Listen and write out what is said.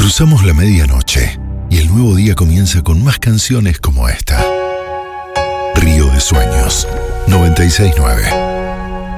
Cruzamos la medianoche y el nuevo día comienza con más canciones como esta. Río de Sueños, 96.9.